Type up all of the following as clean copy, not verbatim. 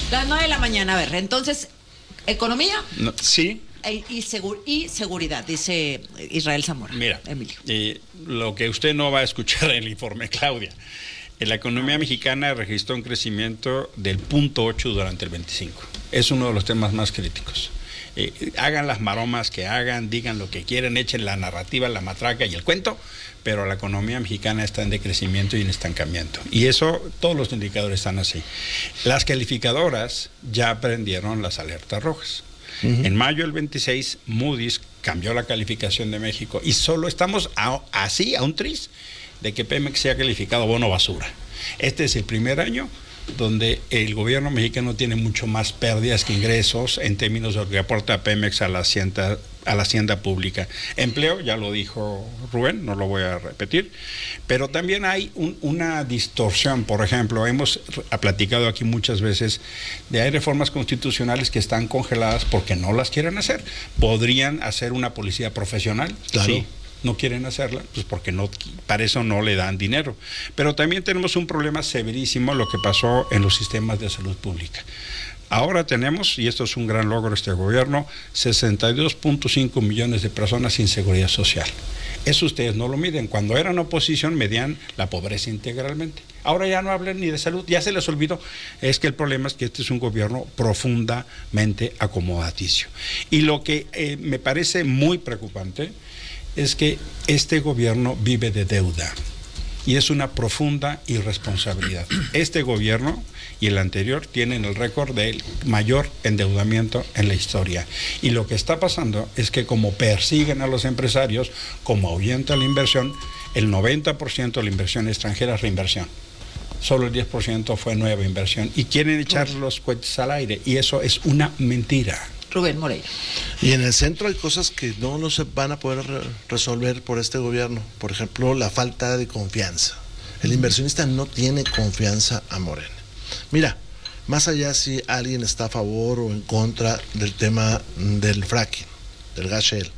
Las 9 de la mañana, a ver, entonces, economía No, sí. y seguridad, dice Israel Zamora. Mira, Emilio. lo que usted no va a escuchar en el informe, Claudia. La economía mexicana registró un crecimiento del 0.8 durante el 25. Es uno de los temas más críticos. Hagan las maromas que hagan, digan lo que quieran, echen la narrativa, la matraca y el cuento, pero la economía mexicana está en decrecimiento y en estancamiento. Y eso, todos los indicadores están así. Las calificadoras ya prendieron las alertas rojas. En mayo del 26, Moody's cambió la calificación de México y solo estamos a un tris de que Pemex sea calificado bono basura. Este es el primer año donde el gobierno mexicano tiene mucho más pérdidas que ingresos en términos de lo que aporta Pemex a la hacienda pública. Empleo, ya lo dijo Rubén, no lo voy a repetir, pero también hay una distorsión. Por ejemplo, hemos platicado aquí muchas veces de hay reformas constitucionales que están congeladas porque no las quieren hacer. ¿Podrían hacer una policía profesional? Claro. Sí. No quieren hacerla, pues porque no, para eso no le dan dinero. Pero también tenemos un problema severísimo, lo que pasó en los sistemas de salud pública. Ahora tenemos, y esto es un gran logro de este gobierno, 62.5 millones de personas sin seguridad social. Eso ustedes no lo miden. Cuando eran oposición medían la pobreza integralmente. Ahora ya no hablan ni de salud, ya se les olvidó. Es que el problema es que este es un gobierno profundamente acomodaticio. Y lo que me parece muy preocupante es que este gobierno vive de deuda y es una profunda irresponsabilidad. Este gobierno y el anterior tienen el récord del mayor endeudamiento en la historia. Y lo que está pasando es que como persiguen a los empresarios, como ahuyenta la inversión, el 90% de la inversión extranjera es reinversión. Solo el 10% fue nueva inversión y quieren echar los cohetes al aire y eso es una mentira. Rubén Moreira. Y en el centro hay cosas que no se van a poder resolver por este gobierno. Por ejemplo, la falta de confianza. El inversionista no tiene confianza a Morena. Mira, más allá si alguien está a favor o en contra del tema del fracking, del gas shale,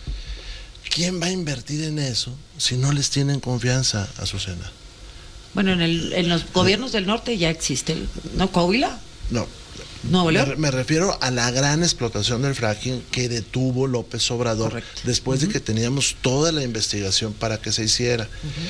¿quién va a invertir en eso si no les tienen confianza, Azucena? Bueno, en los gobiernos del norte ya existe, ¿no? ¿Coahuila? No. ¿Nuevo León? Me refiero a la gran explotación del fracking que detuvo López Obrador. Correcto. Después de que teníamos toda la investigación para que se hiciera.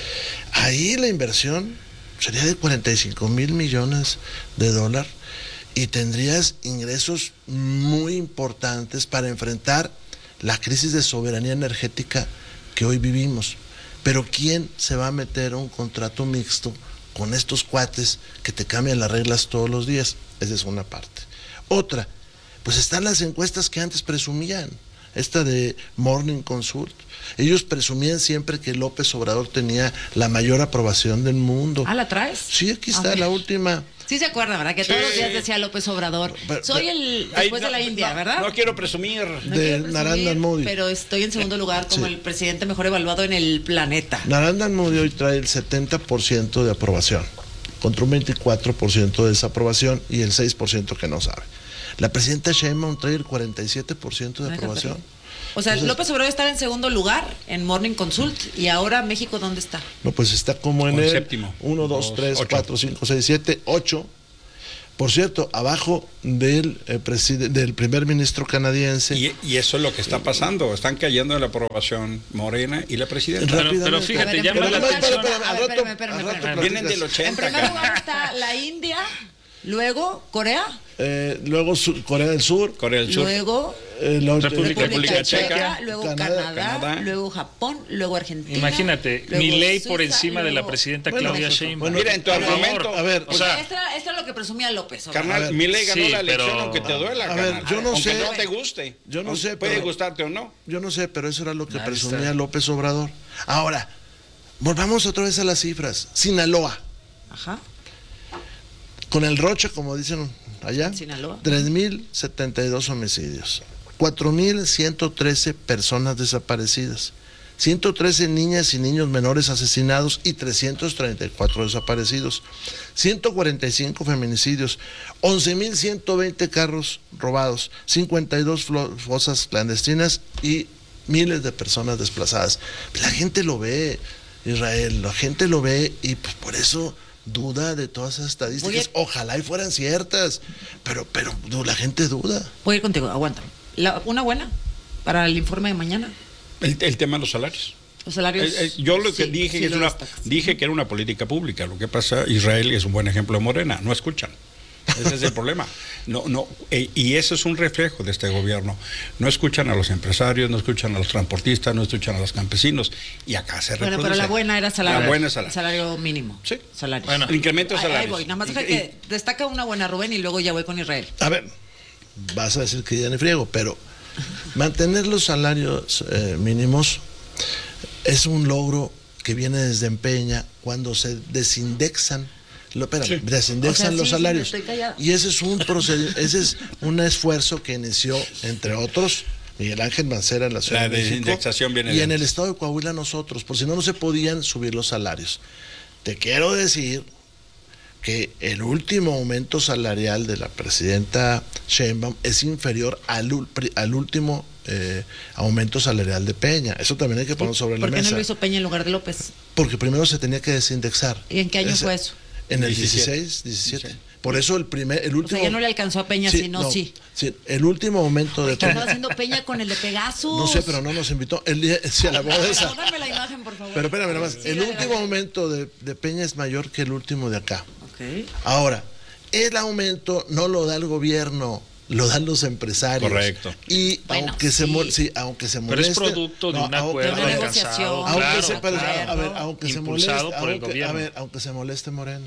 Ahí la inversión sería de 45 mil millones de dólares y tendrías ingresos muy importantes para enfrentar la crisis de soberanía energética que hoy vivimos. Pero ¿quién se va a meter a un contrato mixto con estos cuates que te cambian las reglas todos los días? Esa es una parte. Otra, pues están las encuestas que antes presumían. Esta de Morning Consult. Ellos presumían siempre que López Obrador tenía la mayor aprobación del mundo. ¿Ah, la traes? Sí, aquí está la última. Sí se acuerda, ¿verdad? Que todos los días decía López Obrador. Soy el después de la India, ¿verdad? No quiero presumir. No de quiero presumir, Narendra Modi. pero estoy en segundo lugar como el presidente mejor evaluado en el planeta. Narendra Modi hoy trae el 70% de aprobación, contra un 24% de desaprobación y el 6% que no sabe. La presidenta Sheinbaum trae el 47% de aprobación. O sea, entonces, López Obrador estaba en segundo lugar en Morning Consult y ahora México, ¿dónde está? No, pues está como en el séptimo. 1, 2, 3, 4, 5, 6, 7, 8. Por cierto, abajo del primer ministro canadiense. Y eso es lo que está pasando. Están cayendo en la aprobación Morena y la presidenta. Pero fíjate, llama la atención. Espérame. Vienen del 80. En primer lugar está la India, luego Corea. Luego Corea del Sur. Luego República Checa. Luego Canadá, luego Japón, luego Argentina. Imagínate, luego Milei Suiza, por encima de la luego presidenta Bueno, Claudia México. Sheinbaum. Bueno, mira, en tu argumento, a ver, o sea, esto es lo que presumía López Obrador. carnal, Milei ganó Sí, la elección pero- aunque te duela, A ver, carnal. yo no aunque sé. no te guste. Yo no sé, Puede pero- gustarte o no. Yo no sé, pero eso era lo que Ahí presumía está. López Obrador. Ahora, volvamos otra vez a las cifras. Sinaloa, Ajá. con el Rocha, como dicen allá, Sinaloa. 3.072 homicidios, 4.113 personas desaparecidas, 113 niñas y niños menores asesinados y 334 desaparecidos, 145 feminicidios, 11.120 carros robados, 52 fosas clandestinas y miles de personas desplazadas. La gente lo ve, Israel, la gente lo ve y pues por eso duda de todas esas estadísticas. Ojalá y fueran ciertas, pero la gente duda. Voy a ir contigo, aguántame. Una buena para el informe de mañana. El tema de los salarios. Los salarios. Yo lo que sí, dije, sí es dije que era una política pública. Lo que pasa, Israel es un buen ejemplo de Morena, no escuchan. Ese es el problema. Y eso es un reflejo de este gobierno. No escuchan a los empresarios, no escuchan a los transportistas, no escuchan a los campesinos. Y acá se reproduce. Bueno, pero la buena era salario. La buena es salario. Salario mínimo. Sí. Salario. Bueno, el incremento de salarios. Ahí voy. Nada más deja que destaca una buena, Rubén, y luego ya voy con Israel. A ver, vas a decir que ya ni friego, pero mantener los salarios mínimos es un logro que viene desde Peña cuando se desindexan. Desindexan los salarios. Y ese es un esfuerzo que inició, entre otros, Miguel Ángel Mancera en la Ciudad de México. La desindexación viene y en el estado de Coahuila nosotros, por si no se podían subir los salarios. Te quiero decir que el último aumento salarial de la presidenta Sheinbaum es inferior al último aumento salarial de Peña. Eso también hay que poner sobre la mesa. ¿Por qué no lo hizo Peña en lugar de López? Porque primero se tenía que desindexar. ¿Y en qué año fue eso? En el 16, 17. Por eso el último... O sea, ya no le alcanzó a Peña, sí, el último aumento de Peña... ¿Qué estaba haciendo Peña con el de Pegasus? No sé, pero no nos invitó. Él sí, a la boda esa. Dame la imagen, por favor. Pero espérame nada más. El último aumento de Peña es mayor que el último de acá. Okay. Ahora, el aumento no lo da el gobierno, lo dan los empresarios. Correcto. Y bueno, aunque se moleste... Pero es producto de un acuerdo de alcanzado. Aunque se moleste Morena.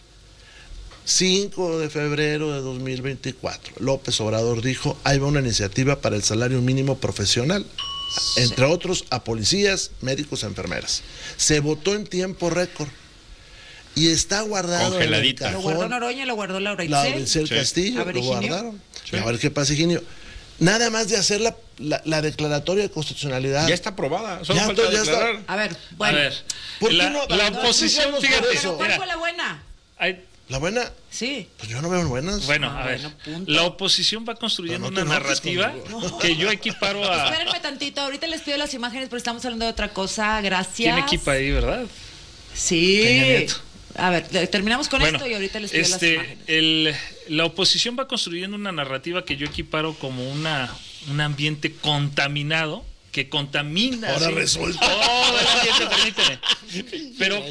5 de febrero de 2024, López Obrador dijo, ahí va una iniciativa para el salario mínimo profesional, entre otros a policías, médicos, enfermeras. Se votó en tiempo récord y está guardado congeladita. En el lo cajón. guardó Noroña, lo guardó Laura Itzel Castillo, lo guardaron. Sí. A ver qué pasa, Higinio. Nada más de hacer la declaratoria de constitucionalidad. Ya está aprobada. Solo falta declarar. A ver, bueno. A ver, la oposición, fíjate. Pero ¿cuál fue la buena? ¿La buena? Sí. Pues yo no veo buenas. Bueno, a ver, la oposición va construyendo una narrativa que yo equiparo a... Espérenme tantito, ahorita les pido las imágenes, pero estamos hablando de otra cosa, gracias. ¿Quién equipa ahí, verdad? Sí. A ver, terminamos con esto y ahorita les pido las imágenes. La oposición va construyendo una narrativa que yo equiparo como un ambiente contaminado, que contamina. Ahora ¿sí? resulta. Todo el ambiente, permíteme. Pero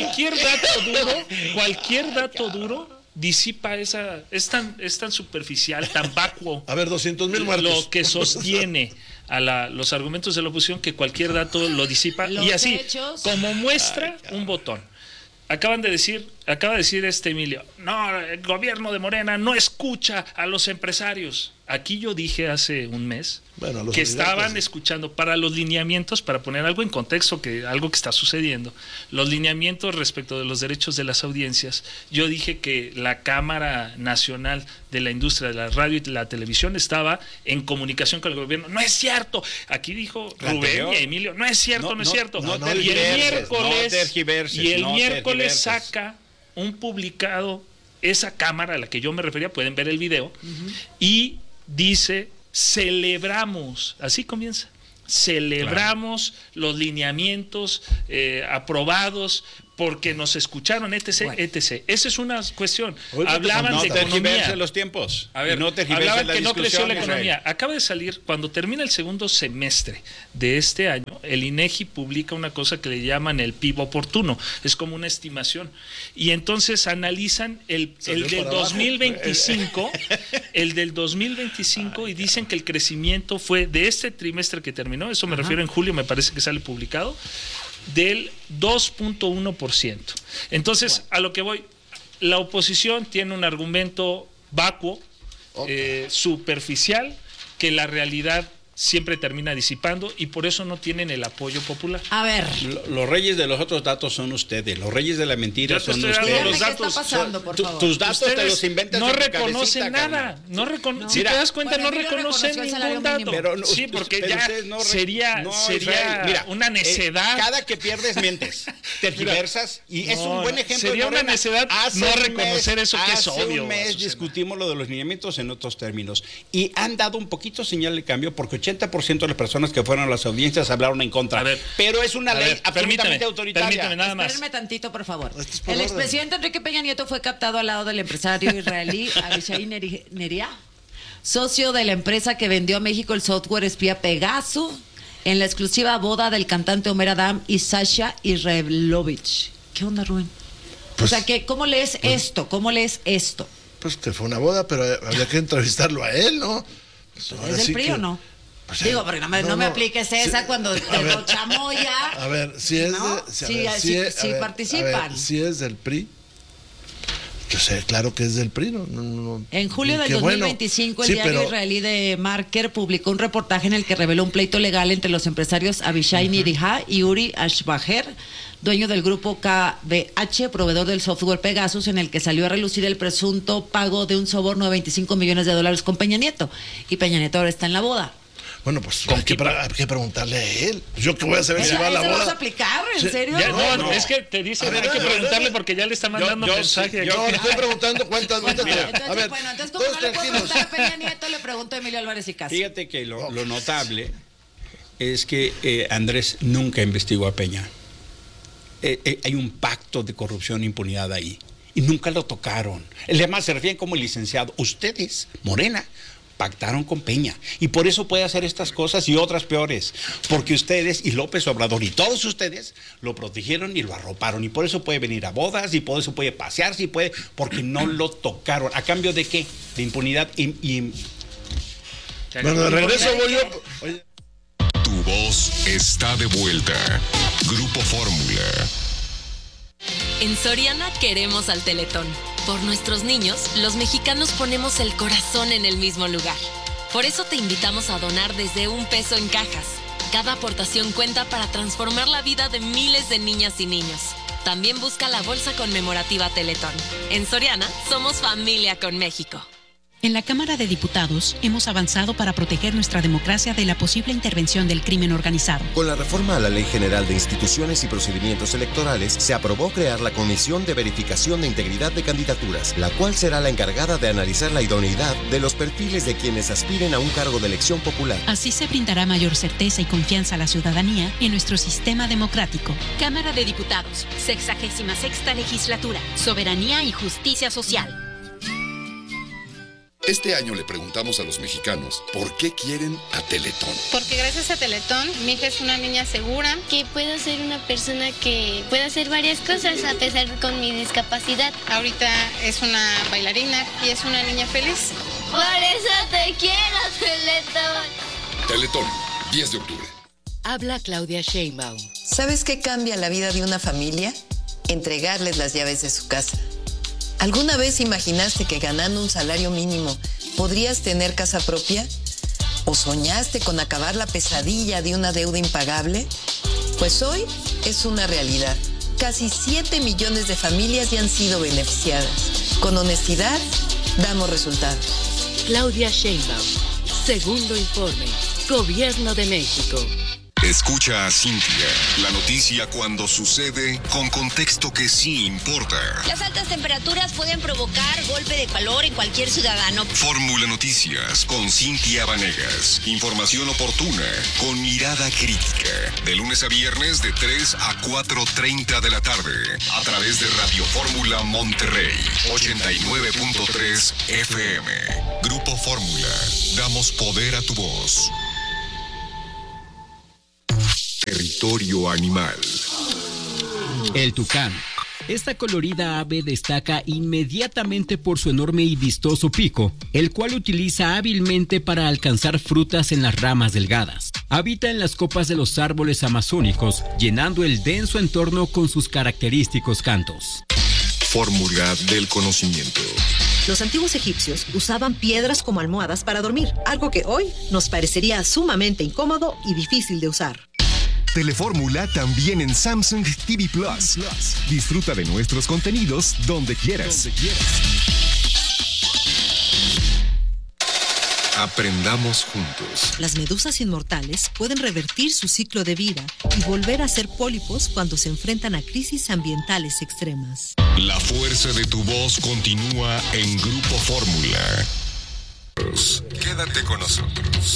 cualquier dato duro disipa esa. Es tan superficial, tan vacuo. A ver, 200,000 muertos. Lo que sostiene a los argumentos de la oposición, que cualquier dato lo disipa. Y así, hechos, como muestra un botón. Acaba de decir Emilio, no, el gobierno de Morena no escucha a los empresarios. Aquí yo dije hace un mes que estaban escuchando para los lineamientos, para poner algo en contexto, algo que está sucediendo, los lineamientos respecto de los derechos de las audiencias. Yo dije que la Cámara Nacional de la Industria de la Radio y de la Televisión estaba en comunicación con el gobierno. No es cierto. Aquí dijo Rubén y Emilio, no es cierto, no es cierto. Y el miércoles saca un publicado, esa cámara a la que yo me refería, pueden ver el video, y dice, celebramos, así comienza, celebramos los lineamientos aprobados porque nos escucharon, etc., etc. Esa es una cuestión. Hablaban de economía. Los tiempos. A ver, hablaban que no creció la economía. Acaba de salir, cuando termina el segundo semestre de este año, el INEGI publica una cosa que le llaman el PIB oportuno. Es como una estimación. Y entonces analizan el del 2025, el del 2025, y dicen que el crecimiento fue de este trimestre que terminó, eso me refiero en julio, me parece que sale publicado, del 2.1%. Entonces, a lo que voy, la oposición tiene un argumento vacuo, superficial, que la realidad siempre termina disipando, y por eso no tienen el apoyo popular. A ver. Los reyes de los otros datos son ustedes, los reyes de la mentira son ustedes. Los datos, ¿qué está pasando, por favor? Tus datos te los inventas. No reconocen nada. Si te das cuenta, no reconocen ningún dato. Pero, sí, porque ya sería una necedad. Cada que pierdes mientes, tergiversas, y es un buen ejemplo. Sería una necedad no reconocer eso que es obvio. Hace un mes discutimos lo de los lineamientos en otros términos, y han dado un poquito señal de cambio, porque 80% de las personas que fueron a las audiencias hablaron en contra. Pero es una ley absolutamente autoritaria. Permítame nada más. Espérenme tantito, por favor. El expresidente Enrique Peña Nieto fue captado al lado del empresario israelí Avishai Neria, socio de la empresa que vendió a México el software espía Pegasus, en la exclusiva boda del cantante Omer Adam y Sasha Israelovich. ¿Qué onda, Rubén? Pues, o sea, ¿cómo lees esto? ¿Cómo lees esto? Pues que fue una boda, pero había que entrevistarlo a él, ¿no? Pues ¿es del PRI o no? Pues digo, porque no me apliques esa cuando te lo chamoya. A ver, si es si participan. Si es del PRI, yo sé, claro que es del PRI. En julio del 2025, el diario israelí de Marker publicó un reportaje en el que reveló un pleito legal entre los empresarios Avishai Neria y Uri Ashbacher, dueño del grupo KBH, proveedor del software Pegasus, en el que salió a relucir el presunto pago de un soborno de $25 millones con Peña Nieto. Y Peña Nieto ahora está en la boda. Bueno, pues hay que preguntarle a él. ¿Yo qué voy a saber si va a la boda? ¿Vas a aplicar? ¿En serio? No, es que te dice, hay que preguntarle porque ya le está mandando mensaje. Yo le estoy preguando cuántas veces. Entonces, como no le puedo preguntar a Peña Nieto, le pregunto a Emilio Álvarez y Casas. Fíjate que lo notable es que Andrés nunca investigó a Peña. Hay un pacto de corrupción e impunidad ahí. Y nunca lo tocaron. Además, se refieren como licenciado. Ustedes, Morena, pactaron con Peña. Y por eso puede hacer estas cosas y otras peores. Porque ustedes y López Obrador y todos ustedes lo protegieron y lo arroparon. Y por eso puede venir a bodas y por eso puede pasearse y puede... Porque no lo tocaron. ¿A cambio de qué? De impunidad y... Bueno, de regreso voy yo... Oye. Tu voz está de vuelta. Grupo Fórmula. En Soriana queremos al Teletón. Por nuestros niños, los mexicanos ponemos el corazón en el mismo lugar. Por eso te invitamos a donar desde $1 en cajas. Cada aportación cuenta para transformar la vida de miles de niñas y niños. También busca la bolsa conmemorativa Teletón. En Soriana, somos familia con México. En la Cámara de Diputados hemos avanzado para proteger nuestra democracia de la posible intervención del crimen organizado. Con la reforma a la Ley General de Instituciones y Procedimientos Electorales, se aprobó crear la Comisión de Verificación de Integridad de Candidaturas, la cual será la encargada de analizar la idoneidad de los perfiles de quienes aspiren a un cargo de elección popular. Así se brindará mayor certeza y confianza a la ciudadanía en nuestro sistema democrático. Cámara de Diputados, 66ª Legislatura, Soberanía y Justicia Social. Este año le preguntamos a los mexicanos por qué quieren a Teletón. Porque gracias a Teletón, mi hija es una niña segura. Que puedo ser una persona que pueda hacer varias cosas a pesar con mi discapacidad. Ahorita es una bailarina y es una niña feliz. Por eso te quiero, Teletón. Teletón, 10 de octubre. Habla Claudia Sheinbaum. ¿Sabes qué cambia la vida de una familia? Entregarles las llaves de su casa. ¿Alguna vez imaginaste que ganando un salario mínimo podrías tener casa propia? ¿O soñaste con acabar la pesadilla de una deuda impagable? Pues hoy es una realidad. Casi 7 millones de familias ya han sido beneficiadas. Con honestidad, damos resultados. Claudia Sheinbaum. Segundo informe. Gobierno de México. Escucha a Cintia, la noticia cuando sucede con contexto que sí importa. Las altas temperaturas pueden provocar golpe de calor en cualquier ciudadano. Fórmula Noticias con Cintia Vanegas. Información oportuna con mirada crítica. De lunes a viernes de 3 a 4:30 de la tarde. A través de Radio Fórmula Monterrey 89.3 FM. Grupo Fórmula. Damos poder a tu voz. Territorio animal. El tucán. Esta colorida ave destaca inmediatamente por su enorme y vistoso pico, el cual utiliza hábilmente para alcanzar frutas en las ramas delgadas. Habita en las copas de los árboles amazónicos, llenando el denso entorno con sus característicos cantos. Fórmula del conocimiento. Los antiguos egipcios usaban piedras como almohadas para dormir, algo que hoy nos parecería sumamente incómodo y difícil de usar. Telefórmula también en Samsung TV Plus. Disfruta de nuestros contenidos donde quieras. Aprendamos juntos. Las medusas inmortales pueden revertir su ciclo de vida y volver a ser pólipos cuando se enfrentan a crisis ambientales extremas. La fuerza de tu voz continúa en Grupo Fórmula. Quédate con nosotros.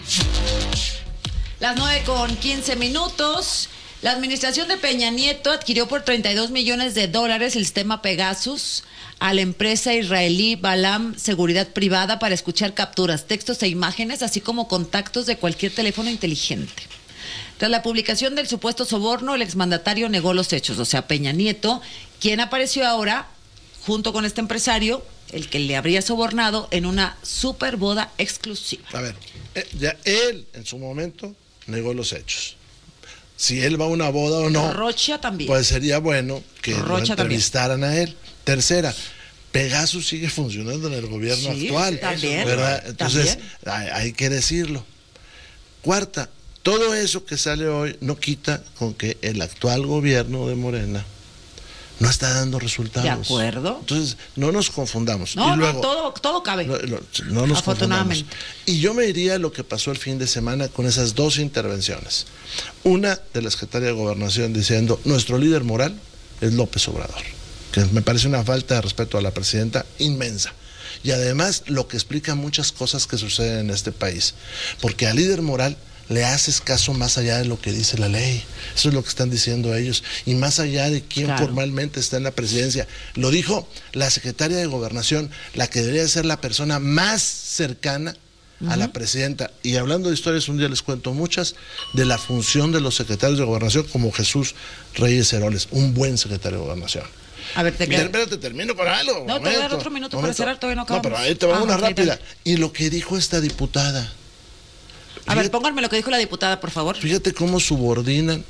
Las 9:15. La administración de Peña Nieto adquirió por $32 millones el sistema Pegasus a la empresa israelí Balam Seguridad Privada para escuchar capturas, textos e imágenes, así como contactos de cualquier teléfono inteligente. Tras la publicación del supuesto soborno, el exmandatario negó los hechos, o sea, Peña Nieto, quien apareció ahora junto con este empresario, el que le habría sobornado en una super boda exclusiva. A ver, ya él en su momento negó los hechos. Si él va a una boda o no, Rocha también. Pues sería bueno que lo entrevistaran a él. Tercera, Pegasus sigue funcionando en el gobierno actual, también, ¿verdad? Entonces, hay que decirlo. Cuarta, todo eso que sale hoy no quita con que el actual gobierno de Morena no está dando resultados. De acuerdo. Entonces, no nos confundamos. No, y luego, todo cabe. No nos confundamos. Y yo me diría lo que pasó el fin de semana con esas dos intervenciones. Una de la Secretaría de Gobernación diciendo, nuestro líder moral es López Obrador, que me parece una falta de respeto a la presidenta inmensa. Y además lo que explica muchas cosas que suceden en este país. Porque al líder moral le haces caso más allá de lo que dice la ley. Eso es lo que están diciendo ellos. Y más allá de quién formalmente está en la presidencia. Lo dijo la secretaria de Gobernación, la que debería ser la persona más cercana a la presidenta. Y hablando de historias, un día les cuento muchas de la función de los secretarios de Gobernación, como Jesús Reyes Heroles, un buen secretario de Gobernación. A ver, espérate, termino con algo. No, te voy a dar otro minuto para cerrar, todavía no acabamos. No, pero ahí te va una rápida. Y lo que dijo esta diputada. A ver, pónganme lo que dijo la diputada, por favor. Fíjate cómo subordinan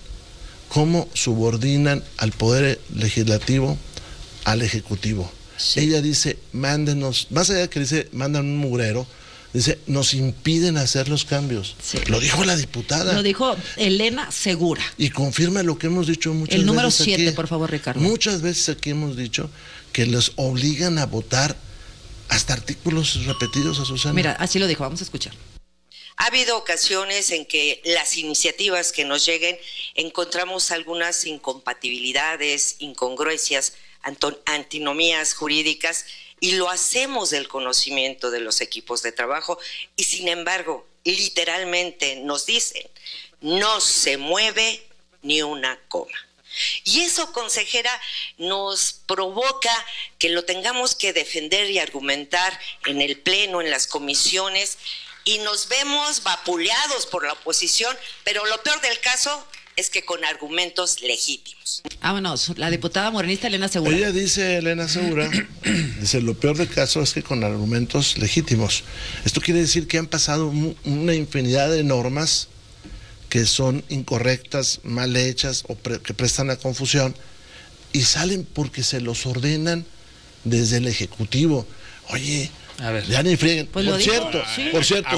al Poder Legislativo al Ejecutivo. Sí. Ella dice, mándenos, más allá de que dice, mandan un mugrero, dice, nos impiden hacer los cambios. Sí. Lo dijo la diputada. Lo dijo Elena Segura. Y confirma lo que hemos dicho muchas veces. El número 7, por favor, Ricardo. Muchas veces aquí hemos dicho que los obligan a votar hasta artículos repetidos, a Susana. Mira, así lo dijo, vamos a escuchar. Ha habido ocasiones en que las iniciativas que nos lleguen encontramos algunas incompatibilidades, incongruencias, antinomías jurídicas y lo hacemos del conocimiento de los equipos de trabajo y sin embargo, literalmente nos dicen, no se mueve ni una coma. Y eso, consejera, nos provoca que lo tengamos que defender y argumentar en el pleno, en las comisiones, y nos vemos vapuleados por la oposición, pero lo peor del caso es que con argumentos legítimos. Vámonos, la diputada morenista Elena Segura. Ella dice, Elena Segura, dice, lo peor del caso es que con argumentos legítimos. Esto quiere decir que han pasado una infinidad de normas que son incorrectas, mal hechas o que prestan a confusión y salen porque se los ordenan desde el Ejecutivo. Oye, a ver, ya ni frieguen. Pues por cierto,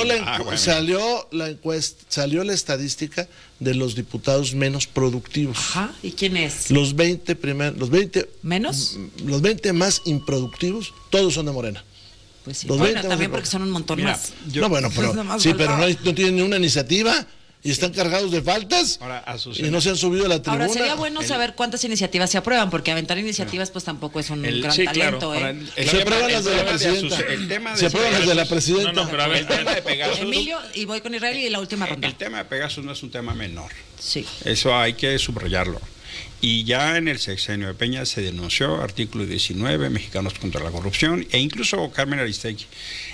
salió la encuesta, salió la estadística de los diputados menos productivos. Ajá, ¿y quién es? Los 20 ¿menos? Los 20 más improductivos, todos son de Morena. Pues sí, bueno, también porque son un montón más. No, bueno, pero pero no tienen ni una iniciativa. Y están cargados de faltas y no se han subido a la tribuna. Ahora, sería bueno saber cuántas iniciativas se aprueban, porque aventar iniciativas pues tampoco es un gran talento. Claro. Se aprueban las de la presidenta. Se aprueban las de la presidenta. El tema de Pegasus. Emilio, y voy con Israel y la última ronda. El tema de Pegasus no es un tema menor. Sí. Eso hay que subrayarlo. Y ya en el sexenio de Peña se denunció artículo 19, Mexicanos contra la Corrupción, e incluso Carmen Aristegui.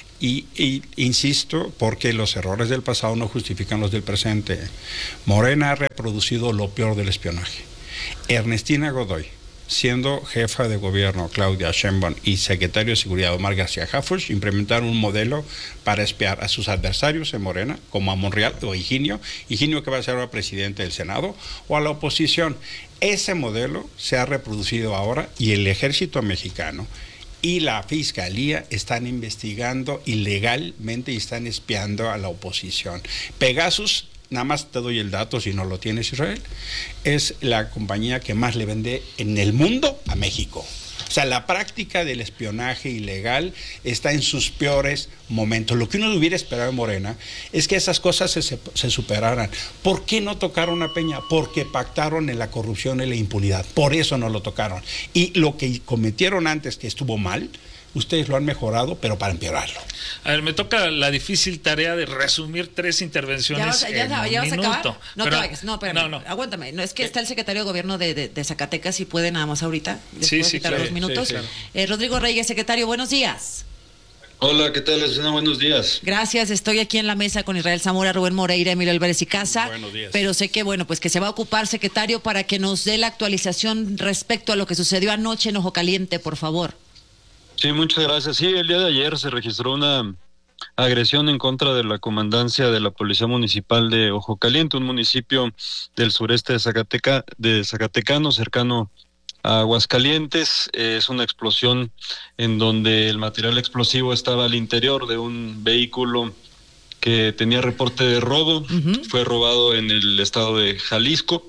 Y insisto, porque los errores del pasado no justifican los del presente. Morena ha reproducido lo peor del espionaje. Ernestina Godoy, siendo jefa de gobierno Claudia Sheinbaum y secretario de Seguridad Omar García Harfuch, implementaron un modelo para espiar a sus adversarios en Morena, como a Monreal o Higinio que va a ser ahora presidente del Senado, o a la oposición. Ese modelo se ha reproducido ahora y el ejército mexicano y la Fiscalía están investigando ilegalmente y están espiando a la oposición. Pegasus, nada más te doy el dato si no lo tienes, Israel, es la compañía que más le vende en el mundo a México. O sea, la práctica del espionaje ilegal está en sus peores momentos. Lo que uno hubiera esperado en Morena es que esas cosas se superaran. ¿Por qué no tocaron a Peña? Porque pactaron en la corrupción y la impunidad. Por eso no lo tocaron. Y lo que cometieron antes, que estuvo mal, ustedes lo han mejorado, pero para empeorarlo. A ver, me toca la difícil tarea de resumir 3 intervenciones en un minuto. No te vayas, no, espérame, aguántame. No, es que está el secretario de Gobierno de Zacatecas y puede nada más ahorita. Sí, quitar 2 minutos. Sí, claro. Rodrigo Reyes, secretario, buenos días. Hola, ¿qué tal, Susana? Buenos días. Gracias, estoy aquí en la mesa con Israel Zamora, Rubén Moreira, Emilio Álvarez y Casa. Buenos días. Pero sé que, pues que se va a ocupar, secretario, para que nos dé la actualización respecto a lo que sucedió anoche en Ojo Caliente, por favor. Sí, muchas gracias. Sí, el día de ayer se registró una agresión en contra de la comandancia de la Policía Municipal de Ojo Caliente, un municipio del sureste de Zacatecano, cercano a Aguascalientes. Es una explosión en donde el material explosivo estaba al interior de un vehículo que tenía reporte de robo. Fue robado en el estado de Jalisco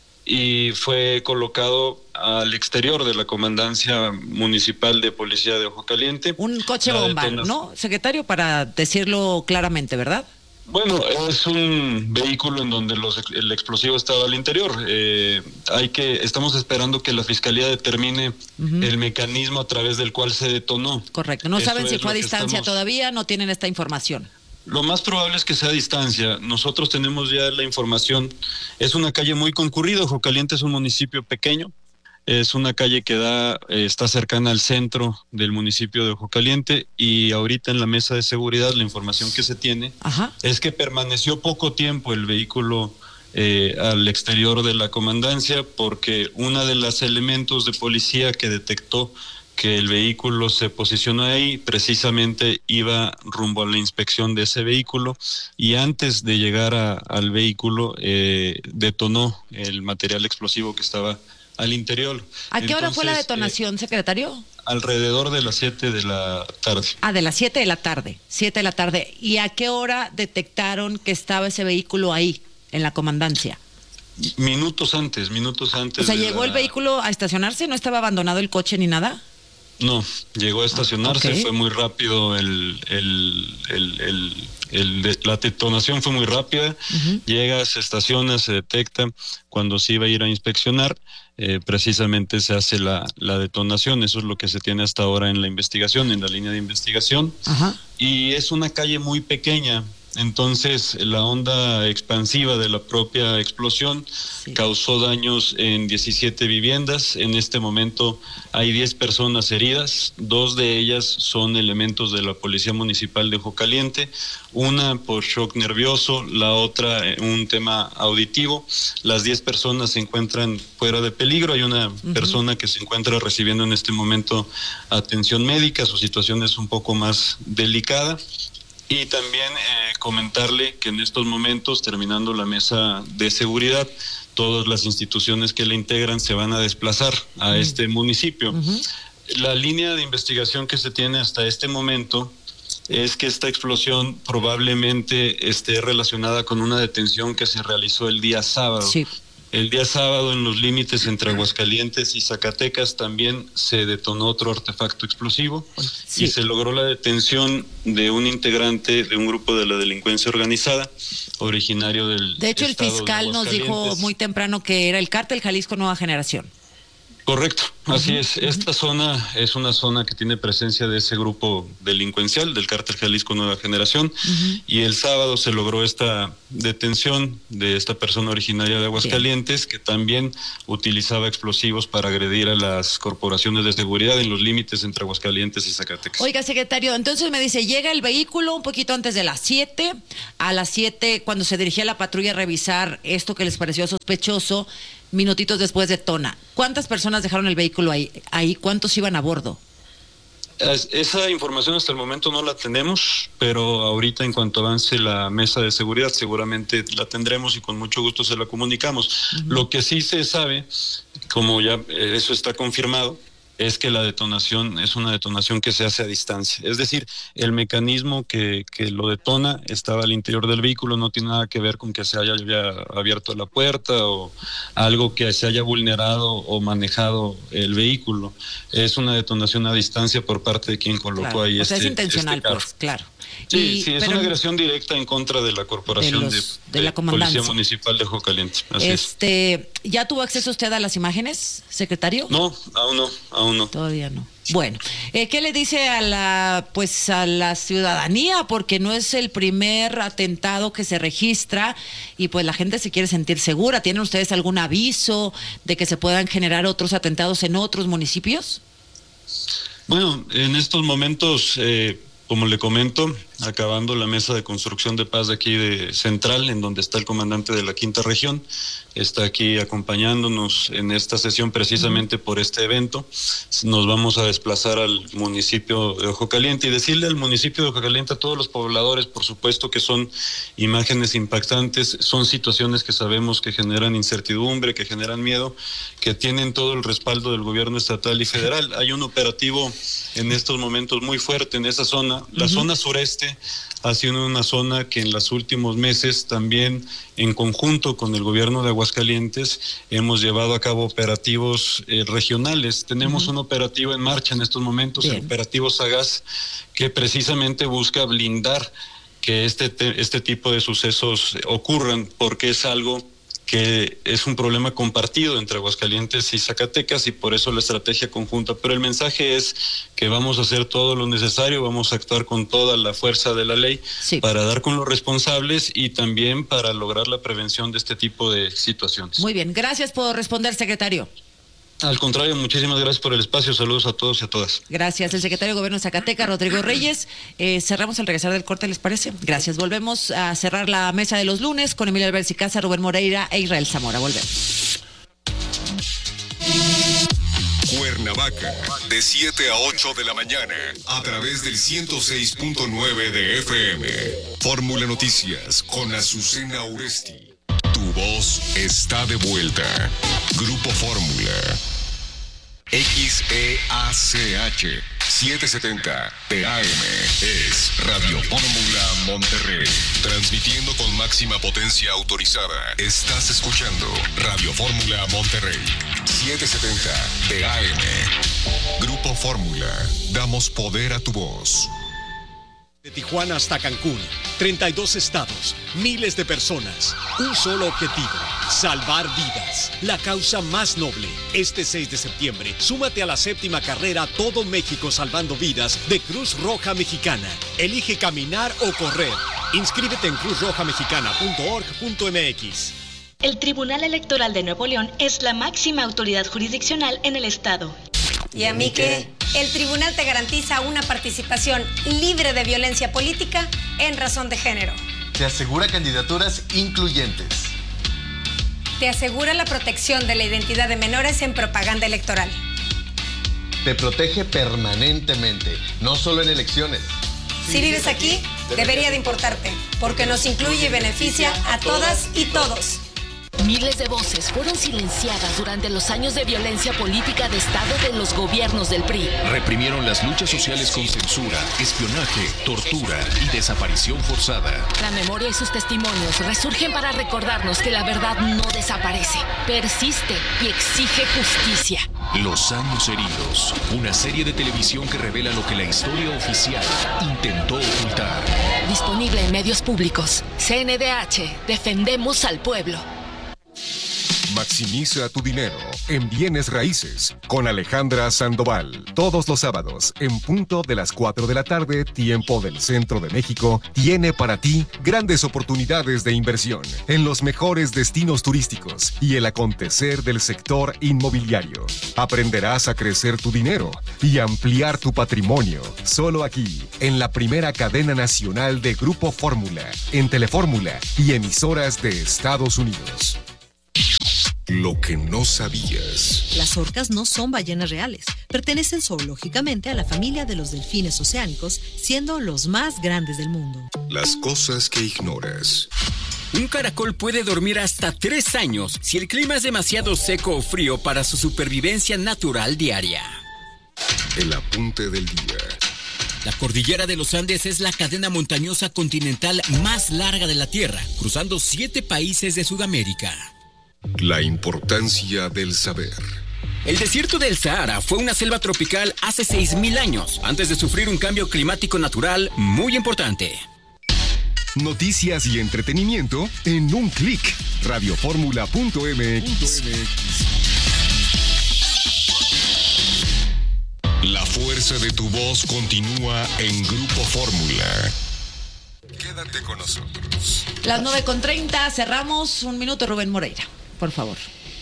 y fue colocado al exterior de la Comandancia Municipal de Policía de Ojo Caliente. Un coche bomba, ¿no, secretario? Para decirlo claramente, ¿verdad? Bueno, es un vehículo en donde el explosivo estaba al interior. Estamos esperando que la Fiscalía determine el mecanismo a través del cual se detonó. Correcto. No saben si fue a distancia todavía, no tienen esta información. Lo más probable es que sea a distancia. Nosotros tenemos ya la información. Es una calle muy concurrida. Ojo Caliente es un municipio pequeño. Es una calle que está cercana al centro del municipio de Ojo Caliente, y ahorita en la mesa de seguridad la información que se tiene es que permaneció poco tiempo el vehículo al exterior de la comandancia, porque una de los elementos de policía que detectó que el vehículo se posicionó ahí precisamente iba rumbo a la inspección de ese vehículo, y antes de llegar al vehículo detonó el material explosivo que estaba al interior. ¿A qué hora fue la detonación, secretario? Alrededor de las 7 de la tarde. De las 7 de la tarde. 7 de la tarde. ¿Y a qué hora detectaron que estaba ese vehículo ahí, en la comandancia? Minutos antes. O sea, ¿llegó el vehículo a estacionarse? ¿No estaba abandonado el coche ni nada? No, llegó a estacionarse, fue muy rápido, la detonación fue muy rápida, llega, se estaciona, se detecta. Cuando se iba a ir a inspeccionar, precisamente se hace la detonación. Eso es lo que se tiene hasta ahora en la investigación, en la línea de investigación. Y es una calle muy pequeña. Entonces, la onda expansiva de la propia explosión causó daños en 17 viviendas. En este momento hay 10 personas heridas. 2 de ellas son elementos de la Policía Municipal de Ojo Caliente. Una por shock nervioso, la otra un tema auditivo. Las 10 personas se encuentran fuera de peligro. Hay una persona que se encuentra recibiendo en este momento atención médica. Su situación es un poco más delicada. Y también comentarle que en estos momentos, terminando la mesa de seguridad, todas las instituciones que la integran se van a desplazar a este municipio. La línea de investigación que se tiene hasta este momento es que esta explosión probablemente esté relacionada con una detención que se realizó el día sábado. El día sábado, en los límites entre Aguascalientes y Zacatecas, también se detonó otro artefacto explosivo y se logró la detención de un integrante de un grupo de la delincuencia organizada, originario del De hecho, el fiscal nos dijo muy temprano que era el Cártel Jalisco Nueva Generación. Correcto, así es. Esta zona es una zona que tiene presencia de ese grupo delincuencial del Cártel Jalisco Nueva Generación, y el sábado se logró esta detención de esta persona originaria de Aguascalientes que también utilizaba explosivos para agredir a las corporaciones de seguridad en los límites entre Aguascalientes y Zacatecas. Oiga, secretario, entonces me dice, llega el vehículo un poquito antes de las 7, a las 7 cuando se dirigía la patrulla a revisar esto que les pareció sospechoso, minutitos después detona. ¿Cuántas personas dejaron el vehículo ahí? ¿Cuántos iban a bordo? Esa información hasta el momento no la tenemos, pero ahorita en cuanto avance la mesa de seguridad seguramente la tendremos y con mucho gusto se la comunicamos. Lo que sí se sabe, como ya eso está confirmado, es que la detonación es una detonación que se hace a distancia. Es decir, el mecanismo que lo detona estaba al interior del vehículo, no tiene nada que ver con que se haya abierto la puerta o algo que se haya vulnerado o manejado el vehículo. Es una detonación a distancia por parte de quien colocó ahí es intencional, pues, claro. Sí, es una agresión directa en contra de la corporación de la comandancia. Policía Municipal de Ojo Caliente. ¿Ya tuvo acceso usted a las imágenes, secretario? No, aún no. Todavía no. Bueno, ¿qué le dice a la ciudadanía? Porque no es el primer atentado que se registra y pues la gente se quiere sentir segura. ¿Tienen ustedes algún aviso de que se puedan generar otros atentados en otros municipios? Bueno, en estos momentos, como le comento, acabando la mesa de construcción de paz de aquí de Central, en donde está el comandante de la 5ª región, está aquí acompañándonos en esta sesión precisamente por este evento. Nos vamos a desplazar al municipio de Ojo Caliente y decirle al municipio de Ojo Caliente, a todos los pobladores, por supuesto que son imágenes impactantes, son situaciones que sabemos que generan incertidumbre, que generan miedo, que tienen todo el respaldo del gobierno estatal y federal. Hay un operativo en estos momentos muy fuerte en esa zona. La zona sureste ha sido una zona que en los últimos meses también en conjunto con el gobierno de Aguascalientes hemos llevado a cabo operativos regionales. Tenemos un operativo en marcha en estos momentos, el operativo Sagaz, que precisamente busca blindar que este tipo de sucesos ocurran, porque es algo que es un problema compartido entre Aguascalientes y Zacatecas y por eso la estrategia conjunta. Pero el mensaje es que vamos a hacer todo lo necesario, vamos a actuar con toda la fuerza de la ley para dar con los responsables y también para lograr la prevención de este tipo de situaciones. Muy bien, gracias por responder, secretario. Al contrario, muchísimas gracias por el espacio. Saludos a todos y a todas. Gracias. El secretario de Gobierno de Zacatecas, Rodrigo Reyes. Cerramos al regresar del corte, ¿les parece? Gracias. Volvemos a cerrar la mesa de los lunes con Emilio Alberto Casa, Rubén Moreira e Israel Zamora. Volvemos. Cuernavaca, de 7 a 8 de la mañana, a través del 106.9 de FM. Fórmula Noticias con Azucena Uresti. Tu voz está de vuelta. Grupo Fórmula. XEACH 770 TAM es Radio Fórmula Monterrey. Transmitiendo con máxima potencia autorizada. Estás escuchando Radio Fórmula Monterrey 770 TAM. Grupo Fórmula. Damos poder a tu voz. De Tijuana hasta Cancún, 32 estados, miles de personas, un solo objetivo, salvar vidas, la causa más noble. Este 6 de septiembre, súmate a la 7ª carrera Todo México Salvando Vidas de Cruz Roja Mexicana. Elige caminar o correr. Inscríbete en cruzrojamexicana.org.mx. El Tribunal Electoral de Nuevo León es la máxima autoridad jurisdiccional en el estado. ¿Y a mí qué? El tribunal te garantiza una participación libre de violencia política en razón de género. Te asegura candidaturas incluyentes. Te asegura la protección de la identidad de menores en propaganda electoral. Te protege permanentemente, no solo en elecciones. Si vives aquí, debería de importarte, porque nos incluye y beneficia a todas y todos. Miles de voces fueron silenciadas durante los años de violencia política de Estado de los gobiernos del PRI. Reprimieron las luchas sociales con censura, espionaje, tortura y desaparición forzada. La memoria y sus testimonios resurgen para recordarnos que la verdad no desaparece, persiste y exige justicia. Los años heridos, una serie de televisión que revela lo que la historia oficial intentó ocultar. Disponible en medios públicos. CNDH, defendemos al pueblo. Maximiza tu dinero en bienes raíces con Alejandra Sandoval. Todos los sábados, en punto de las 4 de la tarde, tiempo del centro de México, tiene para ti grandes oportunidades de inversión en los mejores destinos turísticos y el acontecer del sector inmobiliario. Aprenderás a crecer tu dinero y ampliar tu patrimonio. Solo aquí, en la primera cadena nacional de Grupo Fórmula, en Telefórmula y emisoras de Estados Unidos. Lo que no sabías. Las orcas no son ballenas reales. Pertenecen zoológicamente a la familia de los delfines oceánicos, siendo los más grandes del mundo. Las cosas que ignoras. Un caracol puede dormir hasta 3 años si el clima es demasiado seco o frío para su supervivencia natural diaria. El apunte del día. La cordillera de los Andes es la cadena montañosa continental más larga de la Tierra, cruzando 7 países de Sudamérica. La importancia del saber. El desierto del Sahara fue una selva tropical hace 6.000 años, antes de sufrir un cambio climático natural muy importante. Noticias y entretenimiento en un clic. Radioformula.mx. La fuerza de tu voz continúa en Grupo Fórmula. Quédate con nosotros. Las 9:30, cerramos. Un minuto, Rubén Moreira, por favor.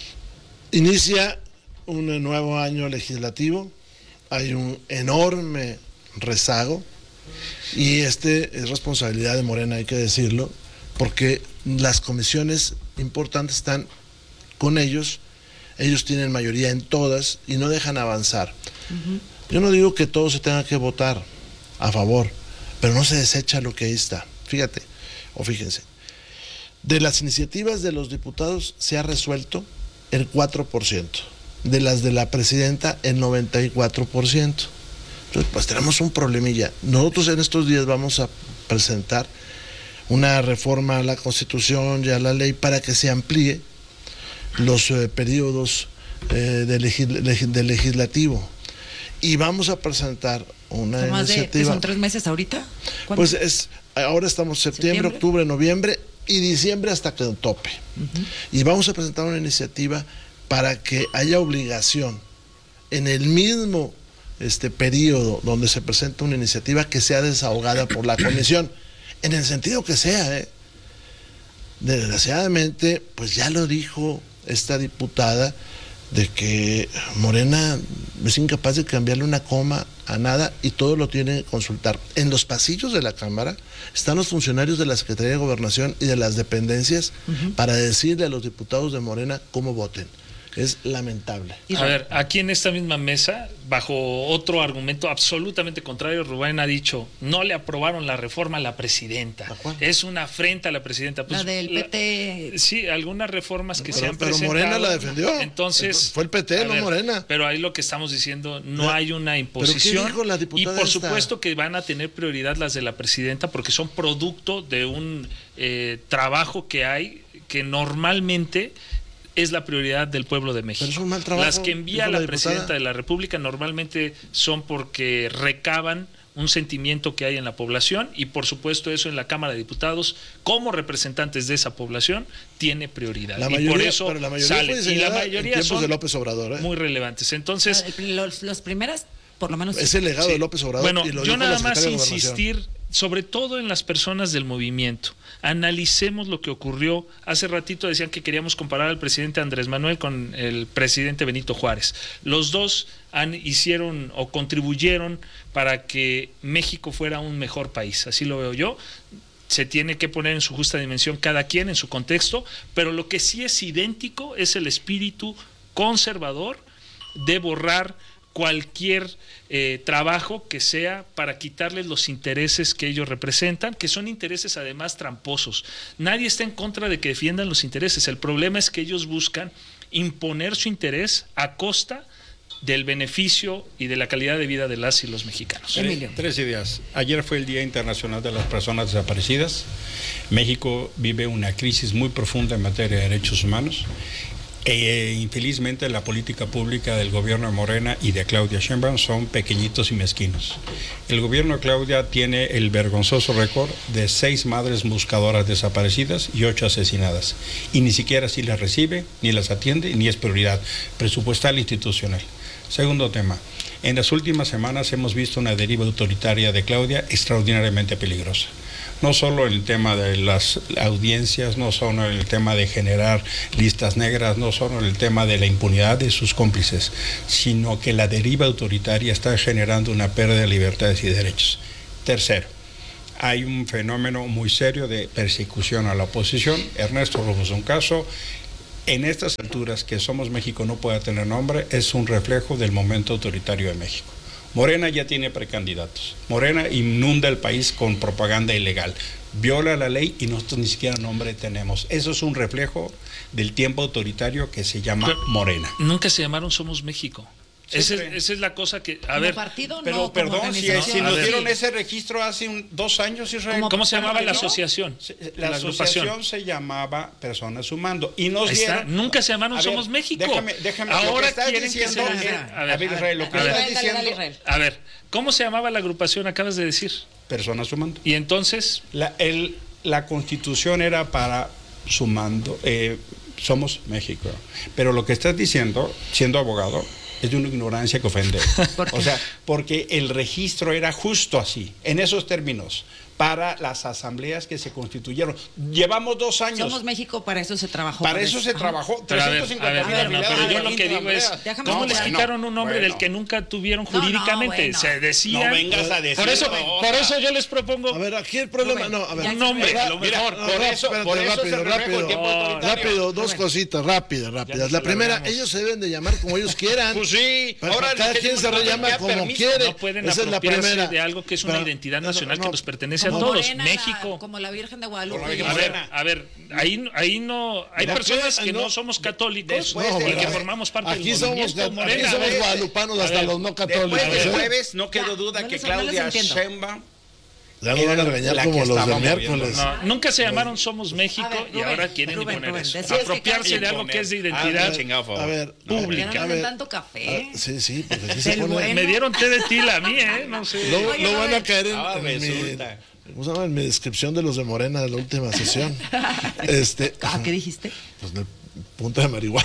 Inicia un nuevo año legislativo. Hay un enorme rezago. Y es responsabilidad de Morena, hay que decirlo, porque las comisiones importantes están con ellos tienen mayoría en todas y no dejan avanzar. Yo no digo que todo se tenga que votar a favor, pero no se desecha lo que ahí está. Fíjate, o fíjense, de las iniciativas de los diputados se ha resuelto el 4%, de las de la presidenta el 94%. Entonces, pues tenemos un problemilla. Nosotros en estos días vamos a presentar una reforma a la Constitución y a la ley para que se amplíe los periodos del legislativo. Y vamos a presentar una iniciativa. ¿Son 3 meses ahorita? Pues ahora estamos septiembre, octubre, noviembre y diciembre hasta que tope. Y vamos a presentar una iniciativa para que haya obligación en el mismo periodo donde se presenta una iniciativa que sea desahogada por la comisión, en el sentido que sea. Desgraciadamente, pues ya lo dijo esta diputada, de que Morena es incapaz de cambiarle una coma a nada y todo lo tiene que consultar. En los pasillos de la Cámara están los funcionarios de la Secretaría de Gobernación y de las dependencias para decirle a los diputados de Morena cómo voten. Es lamentable. A ver, aquí en esta misma mesa, bajo otro argumento absolutamente contrario, Rubén ha dicho, no le aprobaron la reforma a la presidenta. Es una afrenta a la presidenta. Pues, la del PT. Sí, algunas reformas que se han presentado. Pero Morena la defendió. Entonces, fue el PT, no Morena. Pero ahí lo que estamos diciendo, no hay una imposición. ¿Pero qué dijo la diputada y por supuesto que van a tener prioridad las de la presidenta porque son producto de un trabajo que hay que normalmente es la prioridad del pueblo de México. Pero es un mal trabajo, las que envía la presidenta de la República normalmente son porque recaban un sentimiento que hay en la población y por supuesto eso en la Cámara de Diputados como representantes de esa población tiene prioridad. La mayoría, y por eso pero la mayoría salen. Y la mayoría son de López Obrador, muy relevantes. Entonces, los primeras, por lo menos. Es el legado de López Obrador. Bueno, y lo yo nada más insistir sobre todo en las personas del movimiento. Analicemos lo que ocurrió. Hace ratito decían que queríamos comparar al presidente Andrés Manuel con el presidente Benito Juárez. Los dos hicieron o contribuyeron para que México fuera un mejor país. Así lo veo yo. Se tiene que poner en su justa dimensión cada quien en su contexto, pero lo que sí es idéntico es el espíritu conservador de borrar cualquier trabajo que sea para quitarles los intereses que ellos representan, que son intereses además tramposos. Nadie está en contra de que defiendan los intereses. El problema es que ellos buscan imponer su interés a costa del beneficio y de la calidad de vida de las y los mexicanos. Emilio. 3 ideas. Ayer fue el Día Internacional de las Personas Desaparecidas. México vive una crisis muy profunda en materia de derechos humanos. Infelizmente la política pública del gobierno de Morena y de Claudia Sheinbaum son pequeñitos y mezquinos. El gobierno de Claudia tiene el vergonzoso récord de 6 madres buscadoras desaparecidas y 8 asesinadas, y ni siquiera así las recibe, ni las atiende, ni es prioridad presupuestal e institucional. Segundo tema, en las últimas semanas hemos visto una deriva autoritaria de Claudia extraordinariamente peligrosa. No solo el tema de las audiencias, no solo el tema de generar listas negras, no solo el tema de la impunidad de sus cómplices, sino que la deriva autoritaria está generando una pérdida de libertades y derechos. Tercero, hay un fenómeno muy serio de persecución a la oposición. Ernesto Rufo es un caso. En estas alturas, que Somos México no pueda tener nombre, es un reflejo del momento autoritario de México. Morena ya tiene precandidatos. Morena inunda el país con propaganda ilegal. Viola la ley y nosotros ni siquiera nombre tenemos. Eso es un reflejo del tiempo autoritario que se llama Morena. Nunca se llamaron Somos México. Esa es la cosa que... A ver, partido, pero no, perdón, si nos dieron ese registro hace 2 años, Israel. ¿Cómo se llamaba la asociación? La asociación se llamaba Personas Sumando. Y nos dieron... Nunca se llamaron Somos México. Déjame. Ahora quieren diciendo, que se... A ver, Israel, lo que estás diciendo... A ver, ¿cómo se llamaba la agrupación? Acabas de decir. Personas Sumando. Y entonces... La Constitución era para Sumando, Somos México. Pero lo que estás diciendo, siendo abogado, es de una ignorancia que ofende. O sea, porque el registro era justo así, en esos términos, para las asambleas que se constituyeron. Llevamos 2 años. Somos México, para eso se trabajó. Para eso se trabajó. 350 pero yo lo que digo es, ¿cómo les quitaron un nombre del que nunca tuvieron jurídicamente? Se decía. No vengas a decir. Por eso yo les propongo. A ver, aquí el problema, un nombre, a lo mejor. Rápido, 2 cositas rápidas. La primera, ellos se deben de llamar como ellos quieran. Pues sí. Ahora cada quien se rellama como quiere. No pueden apropiarse de algo que es una identidad nacional que nos pertenece a todos. Morena, México. Como la Virgen de Guadalupe. A ver, ahí no. Hay personas que no somos católicos y que formamos parte del movimiento Morena. Aquí somos guadalupanos hasta los no católicos. Después del jueves, no quedó duda que Claudia Sheinbaum. Ya nos van a regañar como los del miércoles. No, nunca se llamaron Somos México y ahora quieren imponer eso. Apropiarse de algo que es de identidad pública. Tanto café. Sí, pues así se pone. Me dieron té de tila a mí, no sé. No van a caer en mi descripción de los de Morena de la última sesión. ¿Qué dijiste? Pues del punto de marihuana.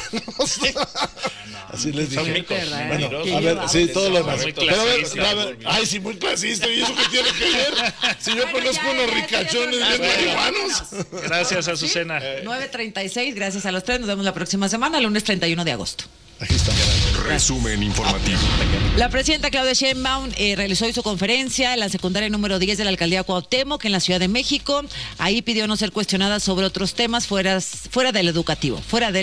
Así les dije. Bueno, a ver, sí, todo lo demás. Pero a ver, ay, sí, muy clasista. ¿Y eso qué tiene que ver? Si yo conozco unos ricachones bien marihuanos. Gracias, Azucena. 9:36, gracias a los 3. Nos vemos la próxima semana, lunes 31 de agosto. Aquí estamos. Resumen informativo. La presidenta Claudia Sheinbaum realizó hoy su conferencia en la secundaria número 10 de la alcaldía Cuauhtémoc, en la Ciudad de México. Ahí pidió no ser cuestionada sobre otros temas fuera del educativo.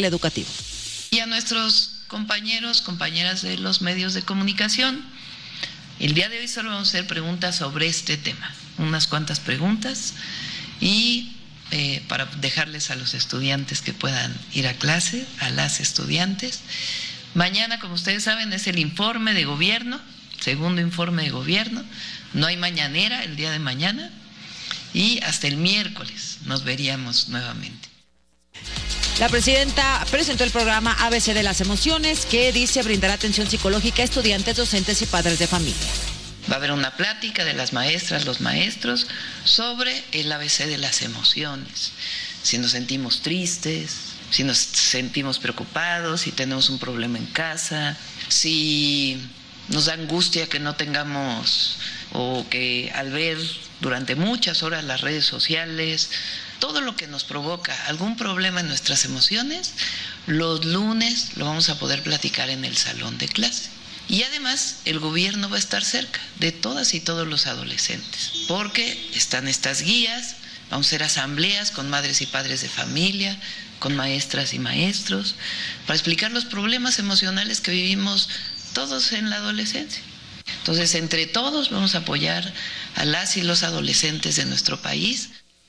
Y a nuestros compañeras de los medios de comunicación, el día de hoy solo vamos a hacer preguntas sobre este tema. Unas cuantas preguntas y para dejarles a los estudiantes que puedan ir a clase, a las estudiantes. Mañana, como ustedes saben, es el informe de gobierno, segundo informe de gobierno. No hay mañanera el día de mañana y hasta el miércoles nos veríamos nuevamente. La presidenta presentó el programa ABC de las emociones, que dice brindará atención psicológica a estudiantes, docentes y padres de familia. Va a haber una plática de las maestras, los maestros, sobre el ABC de las emociones. Si nos sentimos tristes, si nos sentimos preocupados, si tenemos un problema en casa, si nos da angustia que no tengamos, o que al ver durante muchas horas las redes sociales, todo lo que nos provoca algún problema en nuestras emociones, los lunes lo vamos a poder platicar en el salón de clase. Y además el gobierno va a estar cerca de todas y todos los adolescentes, porque están estas guías, vamos a hacer asambleas con madres y padres de familia, con maestras y maestros, para explicar los problemas emocionales que vivimos todos en la adolescencia. Entonces, entre todos vamos a apoyar a las y los adolescentes de nuestro país.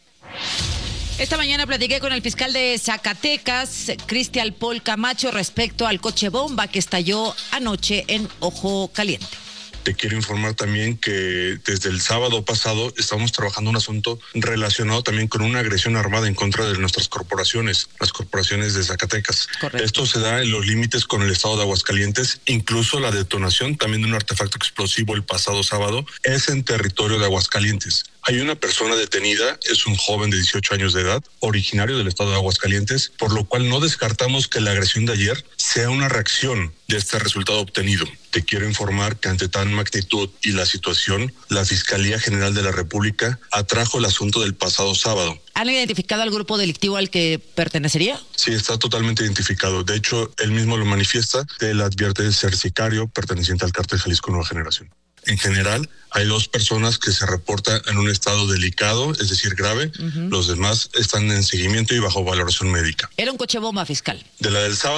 Esta mañana platiqué con el fiscal de Zacatecas, Cristian Paul Camacho, respecto al coche bomba que estalló anoche en Ojo Caliente. Te quiero informar también que desde el sábado pasado estamos trabajando un asunto relacionado también con una agresión armada en contra de nuestras corporaciones, las corporaciones de Zacatecas. Correcto. Esto se da en los límites con el estado de Aguascalientes, incluso la detonación también de un artefacto explosivo el pasado sábado es en territorio de Aguascalientes. Hay una persona detenida, es un joven de 18 años de edad, originario del estado de Aguascalientes, por lo cual no descartamos que la agresión de ayer sea una reacción de este resultado obtenido. Te quiero informar que ante tal magnitud y la situación, la Fiscalía General de la República atrajo el asunto del pasado sábado. ¿Han identificado al grupo delictivo al que pertenecería? Sí, está totalmente identificado. De hecho, él mismo lo manifiesta. Él advierte de ser sicario perteneciente al cártel Jalisco Nueva Generación. En general, hay 2 personas que se reportan en un estado delicado, es decir, grave. Los demás están en seguimiento y bajo valoración médica. Era un coche bomba, fiscal. De la del sábado.